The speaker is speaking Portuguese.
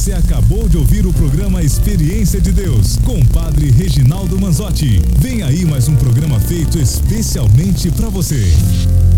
Você acabou de ouvir o programa Experiência de Deus com o Padre Reginaldo Manzotti. Vem aí mais um programa feito especialmente para você.